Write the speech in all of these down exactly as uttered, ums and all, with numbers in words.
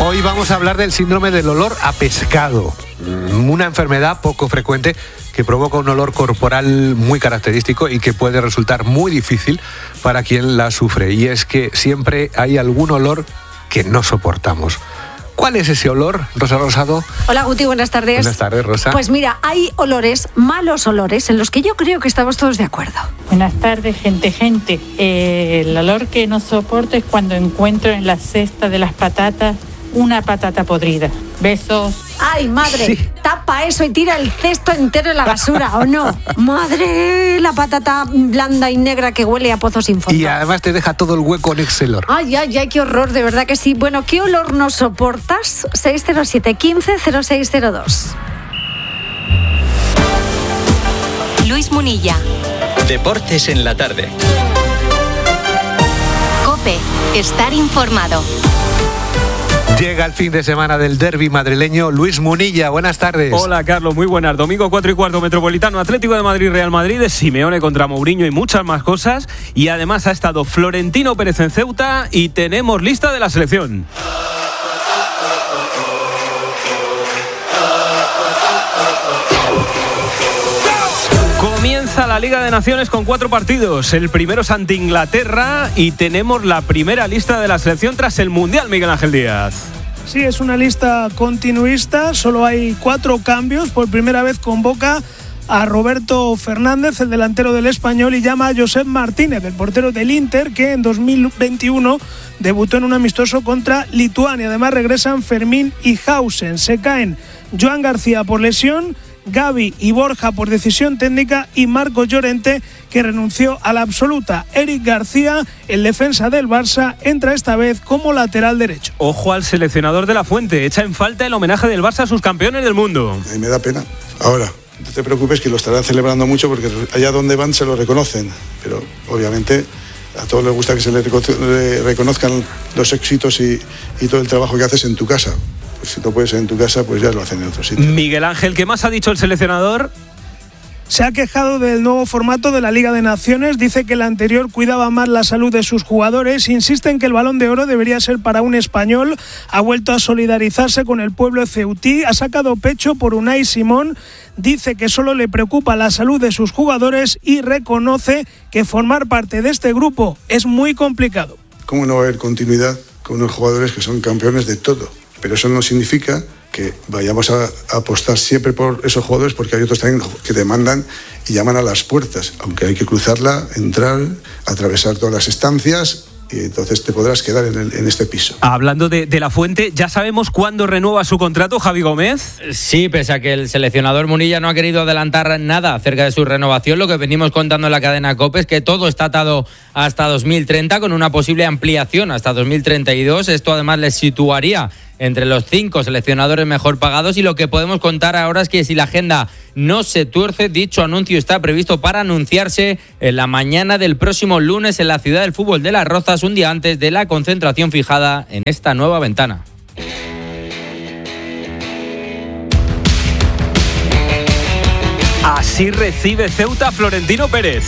Hoy vamos a hablar del síndrome del olor a pescado, una enfermedad poco frecuente que provoca un olor corporal muy característico y que puede resultar muy difícil para quien la sufre. Y es que siempre hay algún olor que no soportamos. ¿Cuál es ese olor, Rosa Rosado? Hola, Guti, buenas tardes. Buenas tardes, Rosa. Pues mira, hay olores, malos olores, en los que yo creo que estamos todos de acuerdo. Buenas tardes, gente, gente. Eh, el olor que no soporto es cuando encuentro en la cesta de las patatas una patata podrida. Besos. ¡Ay, madre! Sí. Tapa eso y tira el cesto entero en la basura, ¿o no? ¡Madre! La patata blanda y negra que huele a pozo sin fondo. Y además te deja todo el hueco en ese olor. ¡Ay, ay, ay! ¡Qué horror! De verdad que sí. Bueno, ¿qué olor no soportas? seis cero siete, quince, cero seis cero dos. Luis Munilla. Deportes en la tarde. COPE. Estar informado. Llega el fin de semana del derbi madrileño. Luis Munilla, buenas tardes. Hola, Carlos, muy buenas. Domingo cuatro y cuarto, Metropolitano, Atlético de Madrid, Real Madrid, Simeone contra Mourinho y muchas más cosas. Y además ha estado Florentino Pérez en Ceuta y tenemos lista de la selección. Comienza la Liga de Naciones con cuatro partidos. El primero es ante Inglaterra y tenemos la primera lista de la selección tras el Mundial, Miguel Ángel Díaz. Sí, es una lista continuista, solo hay cuatro cambios. Por primera vez convoca a Roberto Fernández, el delantero del Español, y llama a Josep Martínez, el portero del Inter, que en dos mil veintiuno debutó en un amistoso contra Lituania. Además regresan Fermín y Hausen. Se caen Joan García por lesión, Gavi y Borja por decisión técnica y Marcos Llorente, que renunció a la absoluta. Eric García, el defensa del Barça, entra esta vez como lateral derecho. Ojo al seleccionador de la Fuente, echa en falta el homenaje del Barça a sus campeones del mundo. A mí me da pena. Ahora, no te preocupes que lo estarán celebrando mucho porque allá donde van se lo reconocen, pero obviamente a todos les gusta que se les reconozcan los éxitos y, y todo el trabajo que haces en tu casa. Pues si no puedes en tu casa, pues ya lo hacen en otro sitio. Miguel Ángel, ¿qué más ha dicho el seleccionador? Se ha quejado del nuevo formato de la Liga de Naciones, dice que el anterior cuidaba más la salud de sus jugadores, insiste en que el Balón de Oro debería ser para un español, ha vuelto a solidarizarse con el pueblo ceutí, ha sacado pecho por Unai Simón, dice que solo le preocupa la salud de sus jugadores y reconoce que formar parte de este grupo es muy complicado. ¿Cómo no va a haber continuidad con unos jugadores que son campeones de todo? Pero eso no significa que vayamos a apostar siempre por esos jugadores, porque hay otros también que demandan y llaman a las puertas, aunque hay que cruzarla, entrar, atravesar todas las estancias y entonces te podrás quedar en, el, en este piso. Hablando de, de la Fuente, ¿ya sabemos cuándo renueva su contrato Javi Gómez? Sí, pese a que el seleccionador Munilla no ha querido adelantar nada acerca de su renovación, lo que venimos contando en la cadena COPE es que todo está atado hasta dos mil treinta, con una posible ampliación hasta dos mil treinta y dos. Esto además les situaría entre los cinco seleccionadores mejor pagados, y lo que podemos contar ahora es que si la agenda no se tuerce, dicho anuncio está previsto para anunciarse en la mañana del próximo lunes en la Ciudad del Fútbol de Las Rozas, un día antes de la concentración fijada en esta nueva ventana. Así recibe Ceuta Florentino Pérez.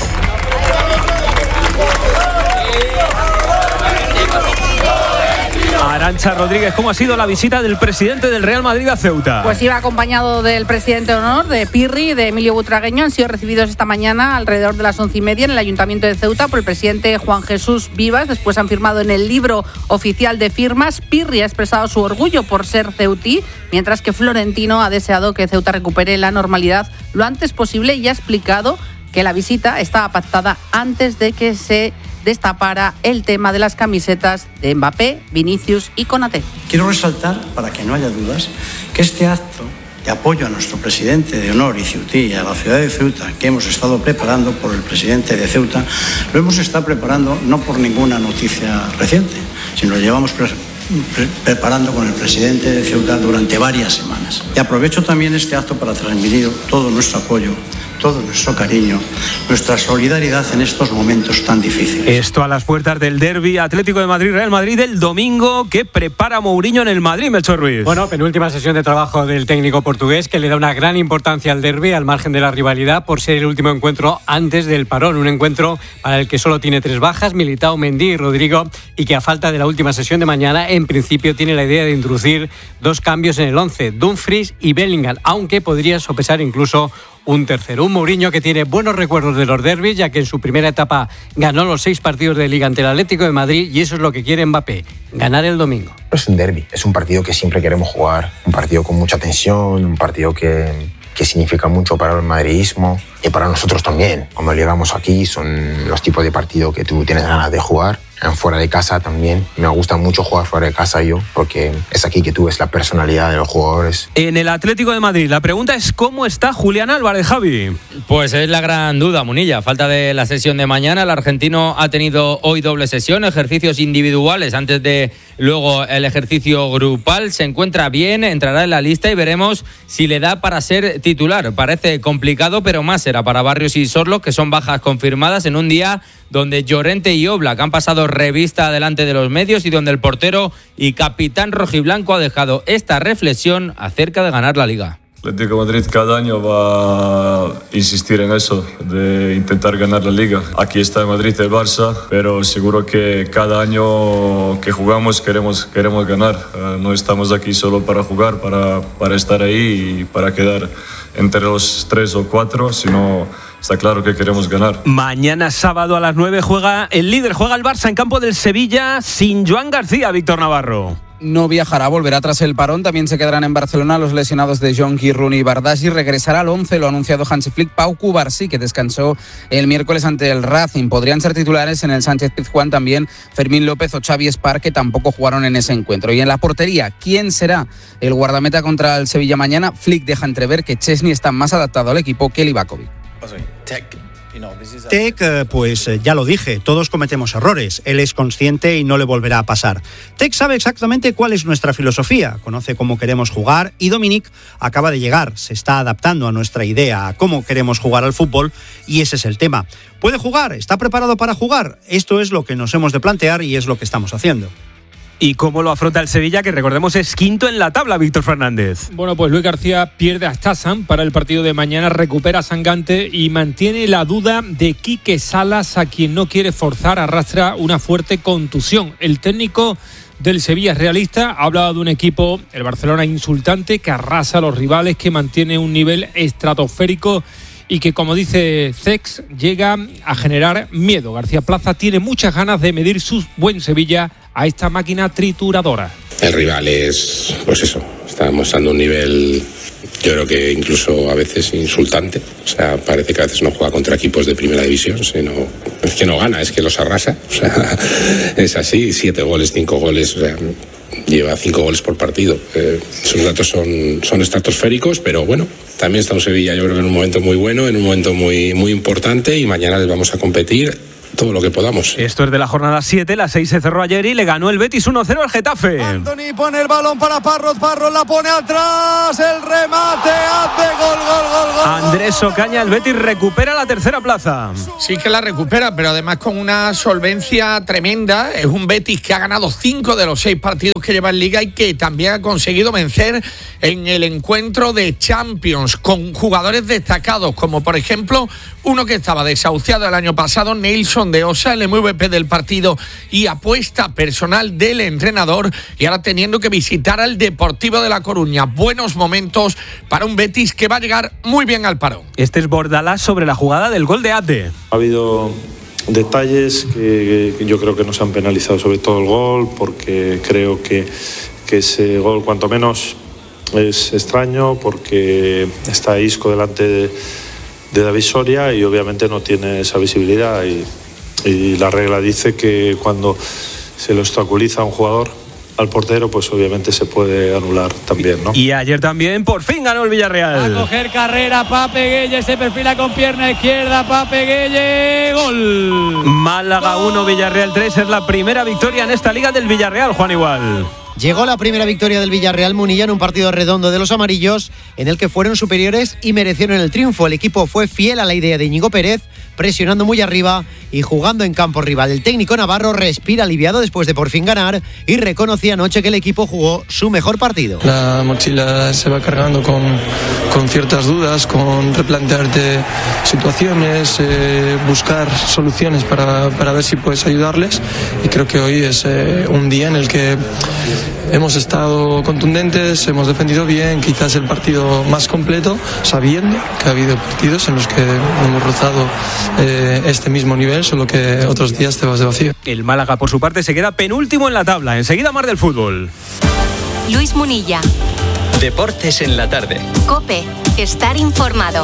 Arantxa Rodríguez, ¿cómo ha sido la visita del presidente del Real Madrid a Ceuta? Pues iba acompañado del presidente de honor, de Pirri, de Emilio Butragueño. Han sido recibidos esta mañana alrededor de las once y media en el Ayuntamiento de Ceuta por el presidente Juan Jesús Vivas. Después han firmado en el libro oficial de firmas. Pirri ha expresado su orgullo por ser ceutí, mientras que Florentino ha deseado que Ceuta recupere la normalidad lo antes posible y ha explicado que la visita estaba pactada antes de que se destapara el tema de las camisetas de Mbappé, Vinicius y Konaté. Quiero resaltar, para que no haya dudas, que este acto de apoyo a nuestro presidente de honor y ceutí y a la ciudad de Ceuta, que hemos estado preparando por el presidente de Ceuta, lo hemos estado preparando no por ninguna noticia reciente, sino lo llevamos pre- pre- preparando con el presidente de Ceuta durante varias semanas. Y aprovecho también este acto para transmitir todo nuestro apoyo todo nuestro cariño, nuestra solidaridad en estos momentos tan difíciles. Esto a las puertas del derbi Atlético de Madrid-Real Madrid el domingo que prepara Mourinho en el Madrid, Melchor Ruiz. Bueno, penúltima sesión de trabajo del técnico portugués que le da una gran importancia al derbi al margen de la rivalidad por ser el último encuentro antes del parón. Un encuentro para el que solo tiene tres bajas, Militao, Mendy y Rodrigo, y que a falta de la última sesión de mañana, en principio tiene la idea de introducir dos cambios en el once, Dumfries y Bellingham, aunque podría sopesar incluso un tercero. Un Mourinho que tiene buenos recuerdos de los derbis, ya que en su primera etapa ganó los seis partidos de Liga ante el Atlético de Madrid, y eso es lo que quiere Mbappé, ganar el domingo. Es un derbi, es un partido que siempre queremos jugar, un partido con mucha tensión, un partido que, que significa mucho para el madridismo y para nosotros también. Cuando llegamos aquí son los tipos de partido que tú tienes ganas de jugar. Fuera de casa también. Me gusta mucho jugar fuera de casa yo, porque es aquí que tú ves la personalidad de los jugadores. En el Atlético de Madrid, la pregunta es ¿cómo está Julián Álvarez, Javi? Pues es la gran duda, Munilla. Falta de la sesión de mañana. El argentino ha tenido hoy doble sesión, ejercicios individuales antes de luego el ejercicio grupal. Se encuentra bien, entrará en la lista y veremos si le da para ser titular. Parece complicado, pero más será para Barrios y Sorloth, que son bajas confirmadas en un día donde Llorente y Oblak han pasado revista delante de los medios y donde el portero y capitán rojiblanco ha dejado esta reflexión acerca de ganar la Liga. Atlético de Madrid cada año va a insistir en eso, de intentar ganar la Liga. Aquí está en Madrid el Barça, pero seguro que cada año que jugamos queremos, queremos ganar. No estamos aquí solo para jugar, para, para estar ahí y para quedar entre los tres o cuatro, sino está claro que queremos ganar. Mañana sábado a las nueve juega el líder, juega el Barça en campo del Sevilla sin Joan García, Víctor Navarro. No viajará, volverá tras el parón. También se quedarán en Barcelona los lesionados de Jonqui, Rooney y Bardghji. Regresará al once, lo ha anunciado Hansi Flick. Pau Cubarsí, que descansó el miércoles ante el Racing. Podrían ser titulares en el Sánchez-Pizjuán también Fermín López o Xavi Espar, que tampoco jugaron en ese encuentro. Y en la portería, ¿quién será el guardameta contra el Sevilla mañana? Flick deja entrever que Chesney está más adaptado al equipo que Livakovic. Tec, pues ya lo dije, todos cometemos errores. Él es consciente y no le volverá a pasar. Tec sabe exactamente cuál es nuestra filosofía, conoce cómo queremos jugar y Dominic acaba de llegar, se está adaptando a nuestra idea, a cómo queremos jugar al fútbol y ese es el tema. ¿Puede jugar? ¿Está preparado para jugar? Esto es lo que nos hemos de plantear y es lo que estamos haciendo. ¿Y cómo lo afronta el Sevilla, que recordemos es quinto en la tabla, Víctor Fernández? Bueno, pues Luis García pierde a Stazan para el partido de mañana, recupera a Sangante y mantiene la duda de Quique Salas, a quien no quiere forzar, arrastra una fuerte contusión. El técnico del Sevilla es realista, ha hablado de un equipo, el Barcelona, insultante, que arrasa a los rivales, que mantiene un nivel estratosférico y que, como dice Cex, llega a generar miedo. García Plaza tiene muchas ganas de medir su buen Sevilla a esta máquina trituradora. El rival es, pues eso, está mostrando un nivel, yo creo que incluso a veces insultante. O sea, parece que a veces no juega contra equipos de primera división, sino es que no gana, es que los arrasa. O sea, es así, siete goles, cinco goles, o sea, lleva cinco goles por partido. Eh, esos datos son, son estratosféricos, pero bueno, también está un Sevilla, yo creo que en un momento muy bueno, en un momento muy, muy importante, y mañana les vamos a competir todo lo que podamos. Esto es de la jornada siete, la seis se cerró ayer y le ganó el Betis uno cero al Getafe. Antony pone el balón para Parros, Parros la pone atrás, el remate, hace gol, gol, gol, gol. Andrés Ocaña, el Betis recupera la tercera plaza. Sí que la recupera, pero además con una solvencia tremenda. Es un Betis que ha ganado cinco de los seis partidos que lleva en Liga y que también ha conseguido vencer en el encuentro de Champions con jugadores destacados, como por ejemplo uno que estaba desahuciado el año pasado, Neilson de Osa, el M V P del partido y apuesta personal del entrenador, y ahora teniendo que visitar al Deportivo de La Coruña. Buenos momentos para un Betis que va a llegar muy bien al parón. Este es Bordalás sobre la jugada del gol de Abde. Ha habido detalles que, que yo creo que nos han penalizado, sobre todo el gol, porque creo que, que ese gol cuanto menos es extraño, porque está Isco delante de, de David Soria y obviamente no tiene esa visibilidad, y, y la regla dice que cuando se lo obstaculiza a un jugador al portero, pues obviamente se puede anular también, ¿no? Y ayer también por fin ganó el Villarreal. A coger carrera Pape Gueye, se perfila con pierna izquierda, Pape Gueye, gol. Málaga uno, Villarreal tres, es la primera victoria en esta liga del Villarreal, Juan Igual. Llegó la primera victoria del Villarreal, Munilla, en un partido redondo de los amarillos, en el que fueron superiores y merecieron el triunfo. El equipo fue fiel a la idea de Íñigo Pérez, presionando muy arriba y jugando en campo rival. El técnico navarro respira aliviado después de por fin ganar y reconocía anoche que el equipo jugó su mejor partido. La mochila se va cargando con, con ciertas dudas, con replantearte situaciones, eh, buscar soluciones para, para ver si puedes ayudarles, y creo que hoy es eh, un día en el que hemos estado contundentes, hemos defendido bien, quizás el partido más completo, sabiendo que ha habido partidos en los que hemos rozado eh, este mismo nivel, solo que otros días te vas de vacío. El Málaga, por su parte, se queda penúltimo en la tabla. Enseguida más del fútbol. Luis Munilla. Deportes en la tarde. COPE. Estar informado.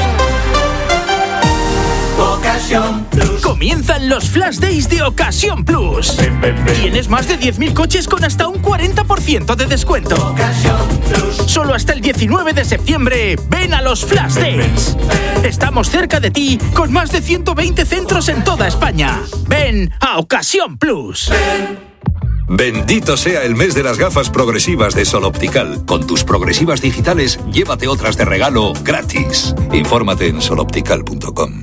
Ocasión Plus. Comienzan los Flash Days de Ocasión Plus. Ven, ven, ven. Tienes más de diez mil coches con hasta un cuarenta por ciento de descuento. Ocasión Plus. Solo hasta el diecinueve de septiembre. Ven a los Flash ven, Days. Ven, ven. Estamos cerca de ti con más de ciento veinte centros en toda España. Ven a Ocasión Plus. Ven. Bendito sea el mes de las gafas progresivas de Sol Optical. Con tus progresivas digitales, llévate otras de regalo gratis. Infórmate en sol optical punto com.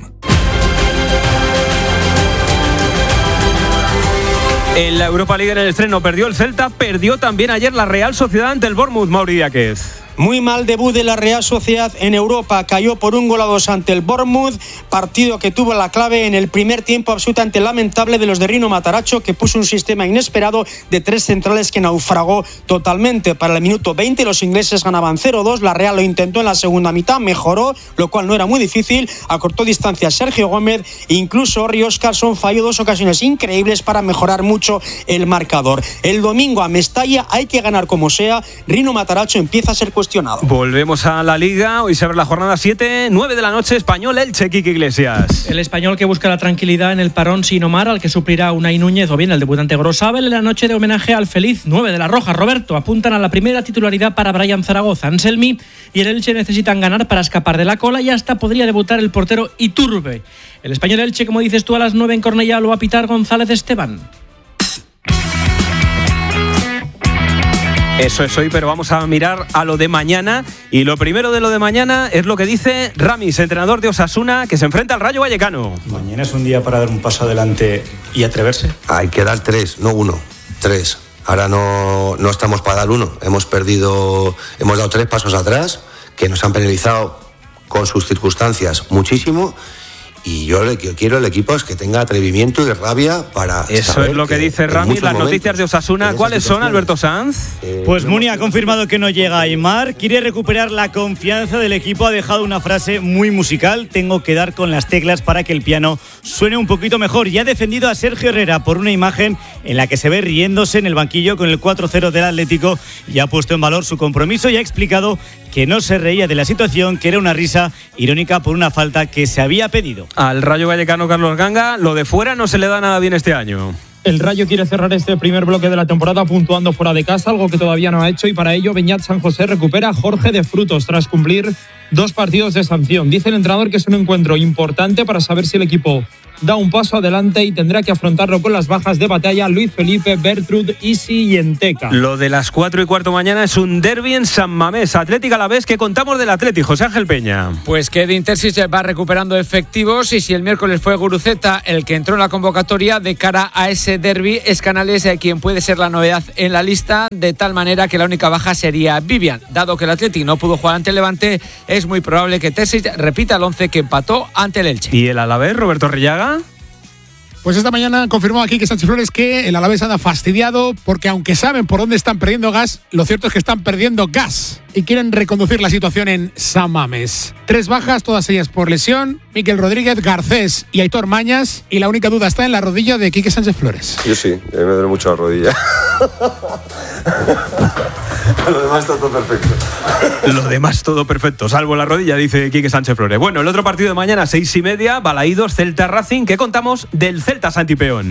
En la Europa League, en el estreno, perdió el Celta, perdió también ayer la Real Sociedad ante el Bournemouth. Mauri Díaz. Muy mal debut de la Real Sociedad en Europa. Cayó por un gol a dos ante el Bournemouth, partido que tuvo la clave en el primer tiempo absolutamente lamentable de los de Rino Matarazzo, que puso un sistema inesperado de tres centrales que naufragó totalmente. Para el minuto veinte los ingleses ganaban cero dos, la Real lo intentó en la segunda mitad, mejoró, lo cual no era muy difícil, acortó distancia Sergio Gómez, incluso Ori Óscarson falló dos ocasiones increíbles para mejorar mucho el marcador. El domingo a Mestalla hay que ganar como sea, Rino Matarazzo empieza a ser cuestionado. Volvemos a la Liga, hoy se abre la jornada siete, nueve de la noche, Español Elche, Quique Iglesias. El Español que busca la tranquilidad en el parón sin Omar, al que suplirá Unai Núñez o bien el debutante Grosabel en la noche de homenaje al feliz nueve de la Roja. Roberto, apuntan a la primera titularidad para Brian Zaragoza. Anselmi y el Elche necesitan ganar para escapar de la cola y hasta podría debutar el portero Iturbe. El Español Elche, como dices tú, a las nueve en Cornellá lo va a pitar González Esteban. Eso es hoy, pero vamos a mirar a lo de mañana. Y lo primero de lo de mañana es lo que dice Ramis, entrenador de Osasuna, que se enfrenta al Rayo Vallecano. Mañana es un día para dar un paso adelante y atreverse. Hay que dar tres, no uno, tres. Ahora no, no estamos para dar uno. Hemos perdido, hemos dado tres pasos atrás, que nos han penalizado con sus circunstancias muchísimo. Y yo lo que quiero el equipo es que tenga atrevimiento y rabia para... Eso es lo que, que dice Rami. Las noticias de Osasuna, ¿cuáles son, Alberto Sanz? Eh, pues Muni ha confirmado que no llega Aimar, quiere recuperar la confianza del equipo, ha dejado una frase muy musical: tengo que dar con las teclas para que el piano suene un poquito mejor. Y ha defendido a Sergio Herrera por una imagen en la que se ve riéndose en el banquillo con el cuatro cero del Atlético, y ha puesto en valor su compromiso y ha explicado que no se reía de la situación, que era una risa irónica por una falta que se había pedido. Al Rayo Vallecano, Carlos Ganga, lo de fuera no se le da nada bien este año. El Rayo quiere cerrar este primer bloque de la temporada puntuando fuera de casa, algo que todavía no ha hecho, y para ello Beñat San José recupera a Jorge de Frutos tras cumplir dos partidos de sanción. Dice el entrenador que es un encuentro importante para saber si el equipo da un paso adelante y tendrá que afrontarlo con las bajas de batalla Luis Felipe, Bertrud, Isi y Enteca. Lo de las cuatro y cuarto mañana es un derbi en San Mamés, Atlético a la vez. Que contamos del Atlético, José Ángel Peña. Pues que de Intersis va recuperando efectivos, y si el miércoles fue Guruceta el que entró en la convocatoria de cara a ese derbi, es Canales quien puede ser la novedad en la lista, de tal manera que la única baja sería Vivian. Dado que el Atlético no pudo jugar ante el Levante, es muy probable que Terzic repita el once que empató ante el Elche. ¿Y el Alavés, Roberto Rillaga? Pues esta mañana confirmó aquí que Sánchez Flores que el Alavés anda fastidiado porque, aunque saben por dónde están perdiendo gas, lo cierto es que están perdiendo gas y quieren reconducir la situación en San Mamés. Tres bajas, todas ellas por lesión: Miquel Rodríguez, Garcés y Aitor Mañas, y la única duda está en la rodilla de Quique Sánchez Flores. Yo sí, me duele mucho la rodilla. Lo demás está todo perfecto. Lo demás todo perfecto, salvo la rodilla, dice Quique Sánchez Flores. Bueno, el otro partido de mañana, seis y media, Balaídos, Celta Racing. ¿Qué contamos del Celta, Santi Peón?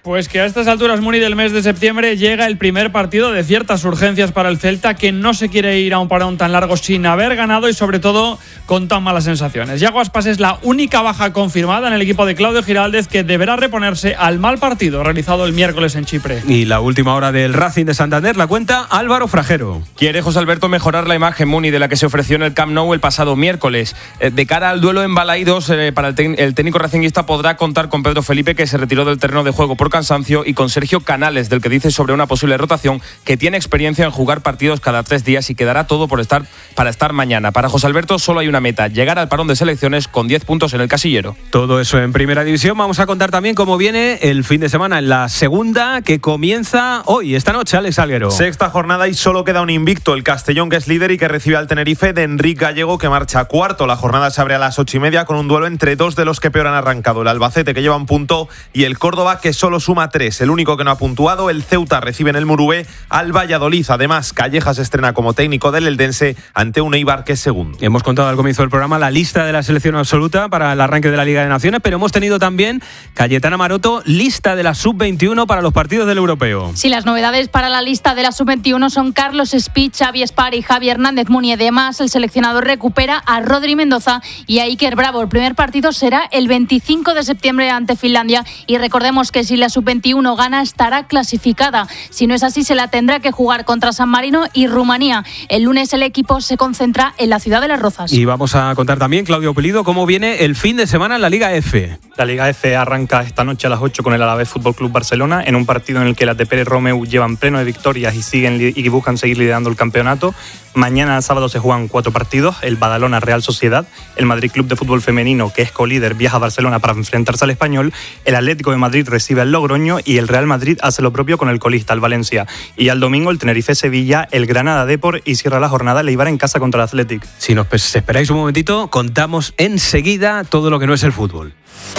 Pues que a estas alturas, Muni, del mes de septiembre llega el primer partido de ciertas urgencias para el Celta, que no se quiere ir a un parón tan largo sin haber ganado y sobre todo con tan malas sensaciones. Yago Aspas es la única baja confirmada en el equipo de Claudio Giraldez, que deberá reponerse al mal partido realizado el miércoles en Chipre. Y la última hora del Racing de Santander la cuenta Álvaro Frajero. Quiere José Alberto mejorar la imagen, Muni, de la que se ofreció en el Camp Nou el pasado miércoles. De cara al duelo en Balaidos, eh, para el, tec- el técnico racinguista podrá contar con Pedro Felipe, que se retiró del terreno de juego por cansancio, y con Sergio Canales, del que dice sobre una posible rotación que tiene experiencia en jugar partidos cada tres días y quedará todo por estar para estar mañana. Para José Alberto solo hay una meta: llegar al parón de selecciones con diez puntos en el casillero. Todo eso en Primera División. Vamos a contar también cómo viene el fin de semana en la segunda, que comienza hoy, esta noche, Alex Alguero. Sexta jornada y solo queda un invicto, el Castellón, que es líder y que recibe al Tenerife de Enrique Gallego, que marcha cuarto. La jornada se abre a las ocho y media con un duelo entre dos de los que peor han arrancado: el Albacete, que lleva un punto, y el Córdoba, que solo suma tres. El único que no ha puntuado, el Ceuta, recibe en el Murubé al Valladolid. Además, Callejas estrena como técnico del Eldense ante un Eibar, que es segundo. Hemos contado al comienzo del programa la lista de la selección absoluta para el arranque de la Liga de Naciones, pero hemos tenido también, Cayetana Maroto, lista de la sub veintiuno para los partidos del Europeo. Sí, las novedades para la lista de la sub veintiuno son Carlos Speech, Xavi Espar y Javi Hernández Muni. Además, el seleccionador recupera a Rodri Mendoza y a Iker Bravo. El primer partido será el veinticinco de septiembre ante Finlandia, y recordemos que si la sub veintiuno gana estará clasificada. Si no es así, se la tendrá que jugar contra San Marino y Rumanía. El lunes el equipo se concentra en la ciudad de Las Rozas. Y vamos a contar también, Claudio Pulido, cómo viene el fin de semana en la Liga F. La Liga F arranca esta noche a las ocho con el Alavés Fútbol Club Barcelona, en un partido en el que las de Pérez Romeu llevan pleno de victorias y siguen y buscan seguir liderando el campeonato. Mañana sábado se juegan cuatro partidos: el Badalona Real Sociedad, el Madrid Club de Fútbol Femenino, que es colíder, viaja a Barcelona para enfrentarse al Español, el Atlético de Madrid recibe al Logroño y el Real Madrid hace lo propio con el colista, el Valencia. Y al domingo el Tenerife Sevilla, el Granada Depor, y cierra la jornada el Eibar en casa contra el Athletic. Si nos esperáis un momentito, contamos enseguida todo lo que no es el fútbol.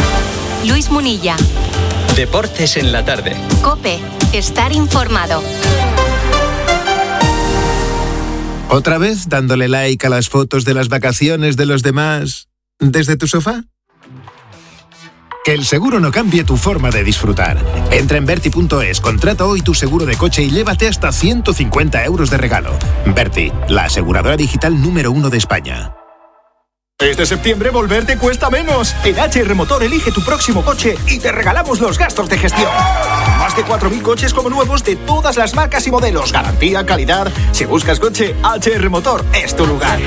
Luis Munilla. Deportes en la tarde. COPE. Estar informado. ¿Otra vez dándole like a las fotos de las vacaciones de los demás desde tu sofá? Que el seguro no cambie tu forma de disfrutar. Entra en Berti punto es, contrata hoy tu seguro de coche y llévate hasta ciento cincuenta euros de regalo. Berti, la aseguradora digital número uno de España. Este septiembre volver te cuesta menos. En H R Motor elige tu próximo coche y te regalamos los gastos de gestión. Más de cuatro mil coches como nuevos de todas las marcas y modelos. Garantía, calidad. Si buscas coche, H R Motor es tu lugar.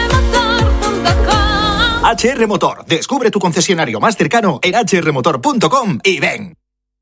H R Motor. Descubre tu concesionario más cercano en h r motor punto com y ven.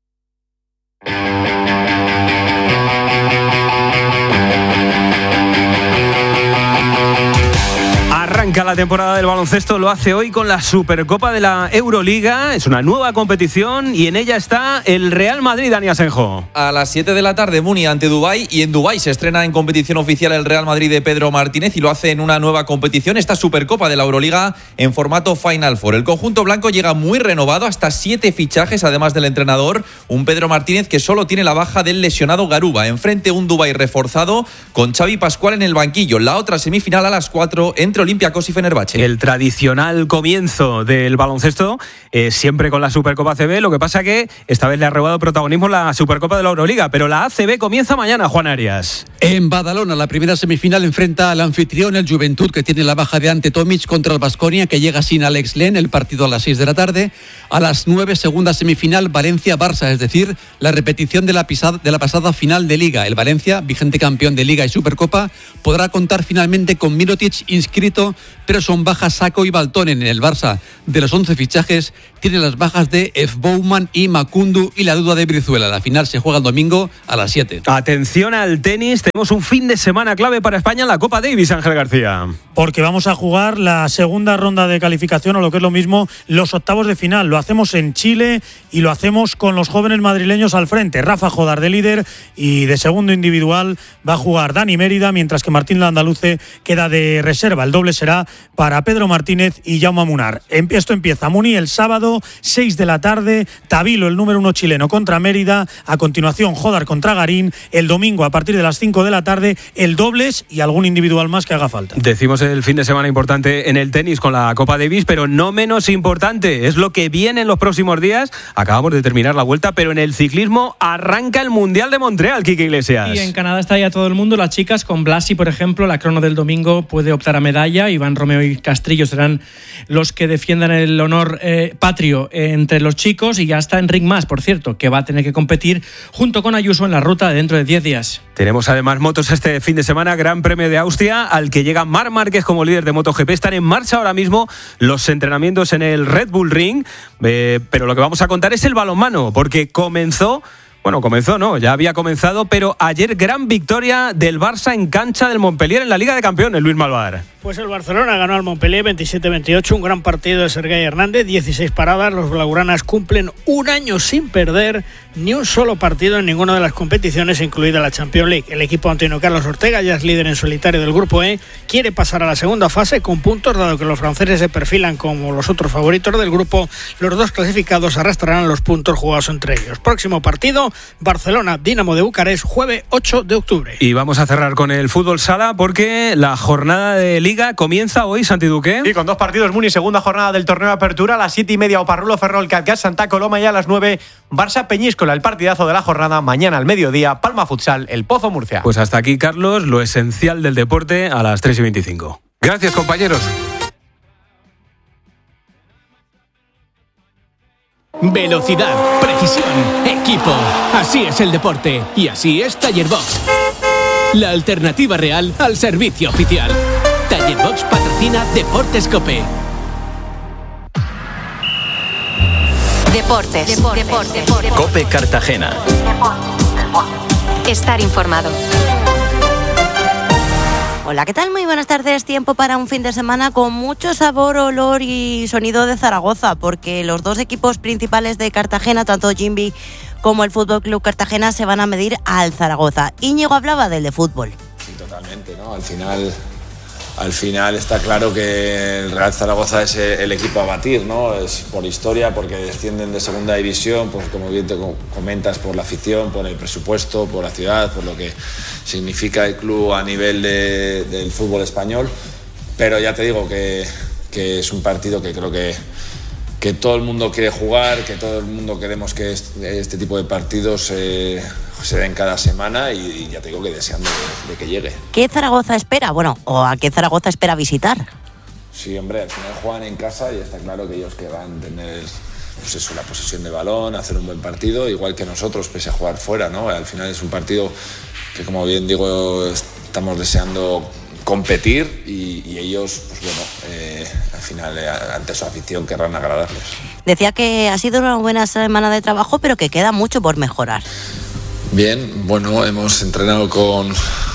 Arranca la temporada del baloncesto, lo hace hoy con la Supercopa de la Euroliga. Es una nueva competición y en ella está el Real Madrid, Dani Asenjo. A las siete de la tarde, Muni ante Dubái, y en Dubái se estrena en competición oficial el Real Madrid de Pedro Martínez y lo hace en una nueva competición, esta Supercopa de la Euroliga en formato Final Four. El conjunto blanco llega muy renovado, hasta siete fichajes además del entrenador, un Pedro Martínez que solo tiene la baja del lesionado Garuba. Enfrente un Dubái reforzado con Xavi Pascual en el banquillo. La otra semifinal a las cuatro entre Olympiacos y Fenerbahce. El tradicional comienzo del baloncesto, eh, siempre con la Supercopa A C B. Lo que pasa que esta vez le ha robado protagonismo la Supercopa de la Euroliga, pero la A C B comienza mañana, Juan Arias. En Badalona, la primera semifinal enfrenta al anfitrión, el Juventud, que tiene la baja de Ante Tomic, contra el Baskonia, que llega sin Alex Len. El partido a las seis de la tarde. A las nueve, segunda semifinal, Valencia-Barça, es decir, la repetición de la, pisada, de la pasada final de Liga. El Valencia, vigente campeón de Liga y Supercopa, podrá contar finalmente con Mirotic inscrito, pero son bajas Sacco y Baltonen. En el Barça, de los once fichajes, tiene las bajas de F. Bowman y Macundu y la duda de Brizuela. La final se juega el domingo a las siete. Atención al tenis, tenemos un fin de semana clave para España en la Copa Davis, Ángel García. Porque vamos a jugar la segunda ronda de calificación, o lo que es lo mismo, los octavos de final. Lo hacemos en Chile y lo hacemos con los jóvenes madrileños al frente. Rafa Jodar de líder y de segundo individual va a jugar Dani Mérida, mientras que Martín Landaluce queda de reserva. El doble será para Pedro Martínez y Jaume Munar. Esto empieza Muni el sábado, seis de la tarde, Tabilo, el número uno chileno, contra Mérida, a continuación Jodar contra Garín, el domingo a partir de las cinco de la tarde, el dobles y algún individual más que haga falta. Decimos el fin de semana importante en el tenis con la Copa Davis, pero no menos importante, es lo que viene en los próximos días. Acabamos de terminar la vuelta, pero en el ciclismo arranca el Mundial de Montreal, Quique Iglesias. Y en Canadá está ya todo el mundo, las chicas, con Blasi, por ejemplo, la crono del domingo puede optar a medalla. Iván Romeo y Castrillo serán los que defiendan el honor eh, patrio entre los chicos, y ya está Enric Mas, por cierto, que va a tener que competir junto con Ayuso en la ruta de dentro de diez días. Tenemos además motos este fin de semana, Gran Premio de Austria, al que llega Marc Márquez como líder de MotoGP. Están en marcha ahora mismo los entrenamientos en el Red Bull Ring, eh, pero lo que vamos a contar es el balonmano, porque comenzó... Bueno, comenzó, no, ya había comenzado, pero ayer gran victoria del Barça en cancha del Montpellier en la Liga de Campeones, Luis Malvar. Pues el Barcelona ganó al Montpellier veintisiete veintiocho, un gran partido de Sergei Hernández, dieciséis paradas. Los blaugranas cumplen un año sin perder ni un solo partido en ninguna de las competiciones, incluida la Champions League. El equipo Antonio Carlos Ortega ya es líder en solitario del Grupo E, quiere pasar a la segunda fase con puntos, dado que los franceses se perfilan como los otros favoritos del grupo. Los dos clasificados arrastrarán los puntos jugados entre ellos. Próximo partido, Barcelona-Dinamo de Bucarest, jueves ocho de octubre. Y vamos a cerrar con el fútbol sala, porque la jornada de Liga comienza hoy, Santi Duque. Y con dos partidos, Muni, segunda jornada del torneo de apertura, a las siete y media Oparrulo Ferrol Calcat Santa Coloma, y a las nueve Barça Peñíscola, el partidazo de la jornada. Mañana al mediodía Palma Futsal, el Pozo Murcia. Pues hasta aquí, Carlos, lo esencial del deporte a las tres y veinticinco. Gracias, compañeros. Velocidad, precisión, equipo. Así es el deporte y así es Taller Box. La alternativa real al servicio oficial. Taller Box patrocina Deportes Cope. Deportes. Deportes. Deportes. Deportes. Cope Cartagena. Estar informado. Hola, ¿qué tal? Muy buenas tardes. Tiempo para un fin de semana con mucho sabor, olor y sonido de Zaragoza, porque los dos equipos principales de Cartagena, tanto Jimby como el Fútbol Club Cartagena, se van a medir al Zaragoza. Íñigo hablaba del de fútbol. Sí, totalmente, ¿no? Al final, al final está claro que el Real Zaragoza es el equipo a batir, ¿no? Es por historia, porque descienden de segunda división, pues como bien te comentas, por la afición, por el presupuesto, por la ciudad, por lo que significa el club a nivel de, del fútbol español. Pero ya te digo que, que es un partido que creo que, que todo el mundo quiere jugar, que todo el mundo queremos que este, este tipo de partidos eh, se den cada semana, y, y ya te digo que deseando de, de que llegue. ¿Qué Zaragoza espera? Bueno, ¿o a qué Zaragoza espera visitar? Sí, hombre, al final juegan en casa y está claro que ellos que van a tener, pues eso, la posesión de balón, hacer un buen partido, igual que nosotros, pese a jugar fuera, ¿no? Al final es un partido que, como bien digo, estamos deseando competir, y, y ellos, pues bueno, eh, al final eh, ante su afición querrán agradarles. Decía que ha sido una buena semana de trabajo, pero que queda mucho por mejorar. Bien, bueno, hemos entrenado con,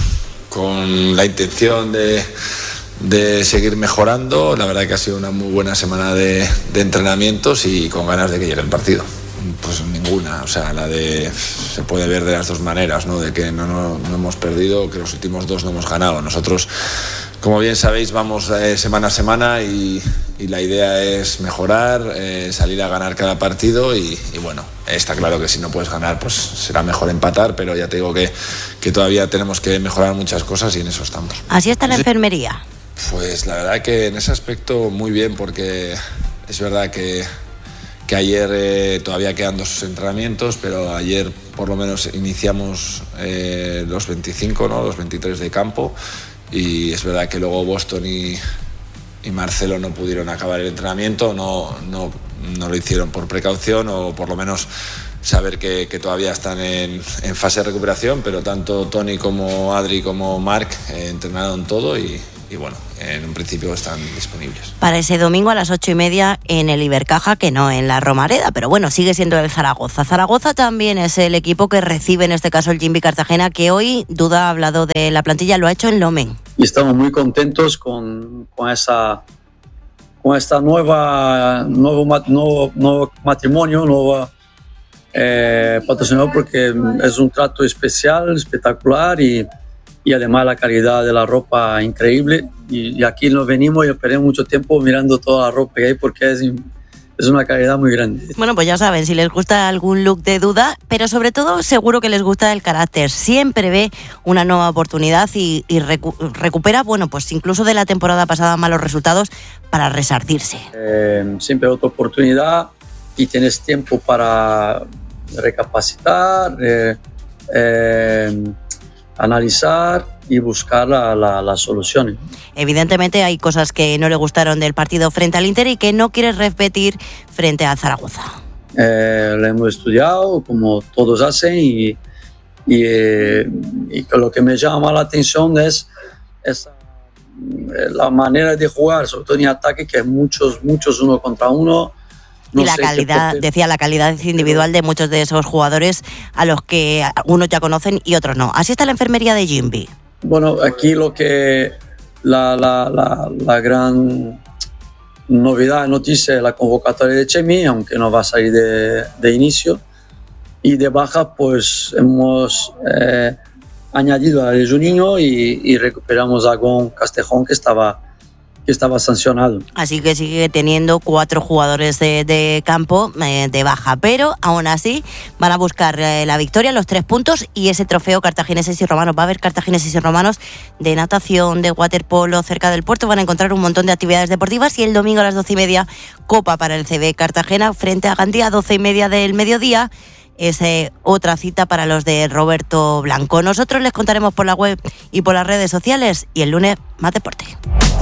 con la intención de, de seguir mejorando. La verdad que ha sido una muy buena semana de, de entrenamientos, y con ganas de que llegue el partido. Pues ninguna, o sea, la de se puede ver de las dos maneras, ¿no? De que no, no, no hemos perdido, que los últimos dos no hemos ganado. Nosotros, como bien sabéis, vamos eh, semana a semana, y, y la idea es mejorar, eh, salir a ganar cada partido, y, y bueno, está claro que si no puedes ganar, pues será mejor empatar, pero ya te digo que, que todavía tenemos que mejorar muchas cosas, y en eso estamos. Así está la enfermería. Pues la verdad que en ese aspecto muy bien, porque es verdad que que ayer eh, todavía quedan dos entrenamientos, pero ayer por lo menos iniciamos eh, los veinticinco, ¿no? Los veintitrés de campo, y es verdad que luego Boston y, y Marcelo no pudieron acabar el entrenamiento, no, no, no lo hicieron por precaución, o por lo menos saber que, que todavía están en, en fase de recuperación, pero tanto Tony como Adri como Marc eh, entrenaron todo, y, y bueno, en un principio están disponibles. Para ese domingo a las ocho y media en el Ibercaja, que no en la Romareda, pero bueno, sigue siendo el Zaragoza. Zaragoza también es el equipo que recibe en este caso el Jimby Cartagena, que hoy, Duda ha hablado de la plantilla, lo ha hecho en Lomen. Y estamos muy contentos con, con esa con esta nueva nuevo, nuevo, nuevo matrimonio, nuevo eh, patrocinador, porque es un trato especial, espectacular, y y además la calidad de la ropa increíble. Y, y aquí nos venimos y esperemos mucho tiempo mirando toda la ropa que hay porque es, es una calidad muy grande. Bueno, pues ya saben, si les gusta algún look de duda, pero sobre todo seguro que les gusta el carácter. Siempre ve una nueva oportunidad y, y recu- recupera, bueno, pues incluso de la temporada pasada malos resultados para resarcirse. Eh, siempre otra oportunidad y tienes tiempo para recapacitar, eh, eh, analizar y buscar la, la, las soluciones. Evidentemente hay cosas que no le gustaron del partido frente al Inter y que no quiere repetir frente al Zaragoza. Eh, lo hemos estudiado como todos hacen y, y, eh, y lo que me llama la atención es, es la manera de jugar, sobre todo en ataque, que es muchos, muchos uno contra uno. No y la calidad, porque... decía, la calidad individual de muchos de esos jugadores a los que algunos ya conocen y otros no. Así está la enfermería de Jimby. Bueno, aquí lo que la, la, la, la gran novedad, noticia es la convocatoria de Chemi, aunque no va a salir de, de inicio. Y de baja, pues hemos eh, añadido a de Juninho y, y recuperamos a Gon Castejón, que estaba que estaba sancionado. Así que sigue teniendo cuatro jugadores de, de campo eh, de baja, pero aún así van a buscar eh, la victoria, los tres puntos y ese trofeo cartagineses y romanos. Va a haber cartagineses y romanos de natación, de waterpolo cerca del puerto, van a encontrar un montón de actividades deportivas y el domingo a las doce y media Copa para el C B Cartagena frente a Gandía, doce y media del mediodía. Es eh, otra cita para los de Roberto Blanco. Nosotros les contaremos por la web y por las redes sociales y el lunes más deporte.